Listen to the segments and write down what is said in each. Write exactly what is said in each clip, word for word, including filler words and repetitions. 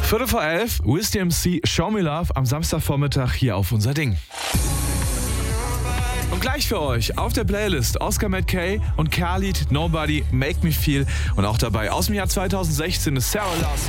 Viertel vor elf, Wiz D M C, Show Me Love am Samstagvormittag hier auf unser Ding. Und gleich für euch auf der Playlist Oscar McKay und Khalid, Nobody, Make Me Feel. Und auch dabei aus dem Jahr zweitausendsechzehn ist Sarah Larson.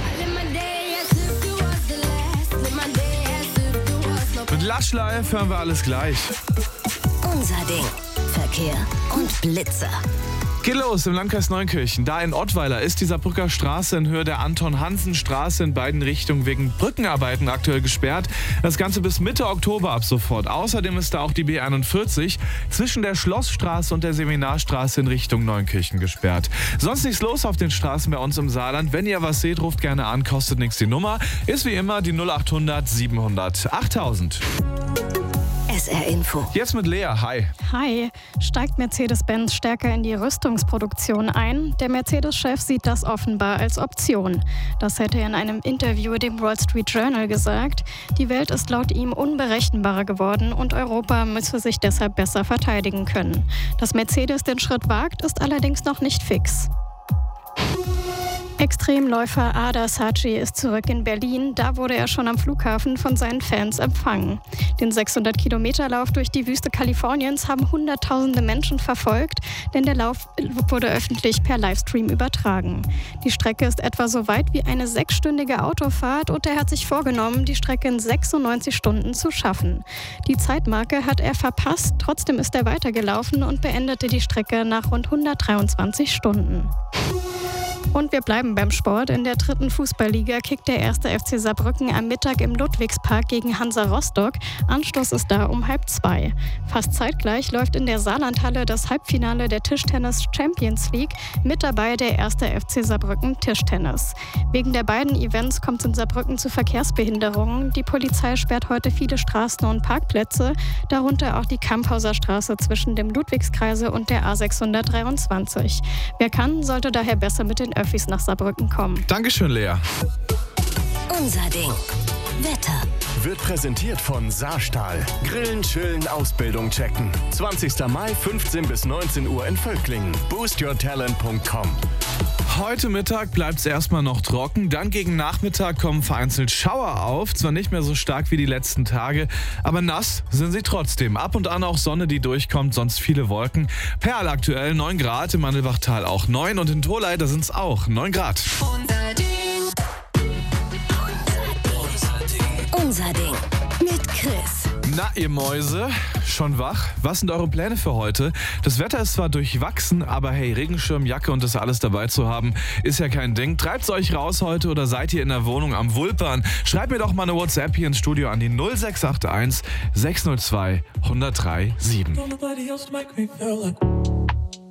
Mit Lush Live hören wir alles gleich. Unser Ding. Verkehr und Blitzer. Geht los im Landkreis Neunkirchen. Da in Ottweiler ist die Saarbrücker Straße in Höhe der Anton-Hansen-Straße in beiden Richtungen wegen Brückenarbeiten aktuell gesperrt. Das Ganze bis Mitte Oktober ab sofort. Außerdem ist da auch die B einundvierzig zwischen der Schlossstraße und der Seminarstraße in Richtung Neunkirchen gesperrt. Sonst nichts los auf den Straßen bei uns im Saarland. Wenn ihr was seht, ruft gerne an, kostet nichts die Nummer. Ist wie immer die null achthundert siebenhundert achttausend. S R Info. Jetzt mit Lea, hi. Hi. Steigt Mercedes-Benz stärker in die Rüstungsproduktion ein? Der Mercedes-Chef sieht das offenbar als Option. Das hätte er in einem Interview dem Wall Street Journal gesagt. Die Welt ist laut ihm unberechenbarer geworden und Europa müsse sich deshalb besser verteidigen können. Dass Mercedes den Schritt wagt, ist allerdings noch nicht fix. Extremläufer Ada Saci ist zurück in Berlin. Da wurde er schon am Flughafen von seinen Fans empfangen. Den sechshundert-Kilometer-Lauf durch die Wüste Kaliforniens haben hunderttausende Menschen verfolgt, denn der Lauf wurde öffentlich per Livestream übertragen. Die Strecke ist etwa so weit wie eine sechsstündige Autofahrt und er hat sich vorgenommen, die Strecke in sechsundneunzig Stunden zu schaffen. Die Zeitmarke hat er verpasst, trotzdem ist er weitergelaufen und beendete die Strecke nach rund hundertdreiundzwanzig Stunden. Und wir bleiben beim Sport. In der dritten Fußballliga kickt der erste F C Saarbrücken am Mittag im Ludwigspark gegen Hansa Rostock. Anstoß ist da um halb zwei. Fast zeitgleich läuft in der Saarlandhalle das Halbfinale der Tischtennis Champions League. Mit dabei der erste F C Saarbrücken Tischtennis. Wegen der beiden Events kommt es in Saarbrücken zu Verkehrsbehinderungen. Die Polizei sperrt heute viele Straßen und Parkplätze, darunter auch die Kamphauser Straße zwischen dem Ludwigskreise und der A sechshundertdreiundzwanzig. Wer kann, sollte daher besser mit den Öffis nach Saarbrücken kommen. Dankeschön, Lea. Unser Ding. Wetter. Wird präsentiert von Saarstahl. Grillen, chillen, Ausbildung checken. zwanzigster Mai, fünfzehn bis neunzehn Uhr in Völklingen. boost your talent punkt com. Heute Mittag bleibt es erstmal noch trocken, dann gegen Nachmittag kommen vereinzelt Schauer auf, zwar nicht mehr so stark wie die letzten Tage, aber nass sind sie trotzdem. Ab und an auch Sonne, die durchkommt, sonst viele Wolken. Perl aktuell neun Grad, im Mandelbachtal auch neun und in Tholey, da sind es auch neun Grad. Unser Ding. Unser Ding. Mit Chris. Na, ihr Mäuse, schon wach? Was sind eure Pläne für heute? Das Wetter ist zwar durchwachsen, aber hey, Regenschirm, Jacke und das alles dabei zu haben, ist ja kein Ding. Treibt's euch raus heute oder seid ihr in der Wohnung am Wulpern? Schreibt mir doch mal eine WhatsApp hier ins Studio an die null sechs acht eins sechs null zwei eins null drei sieben.